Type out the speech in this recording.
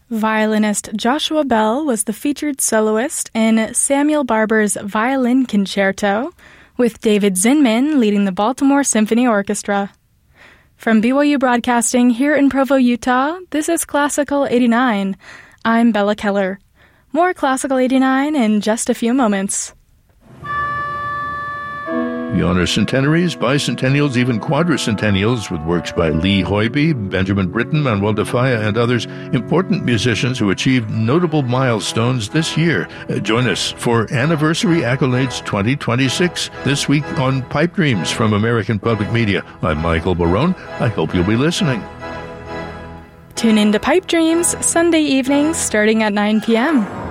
Violinist Joshua Bell was the featured soloist in Samuel Barber's Violin Concerto, with David Zinman leading the Baltimore Symphony Orchestra. From BYU Broadcasting here in Provo, Utah, this is Classical 89. I'm Bella Keller. More Classical 89 in just a few moments. We honor centenaries, bicentennials, even quadricentennials with works by Lee Hoiby, Benjamin Britten, Manuel de Falla, and others, important musicians who achieved notable milestones this year. Join us for Anniversary Accolades 2026 this week on Pipe Dreams from American Public Media. I'm Michael Barone. I hope you'll be listening. Tune in to Pipe Dreams Sunday evenings starting at 9 p.m.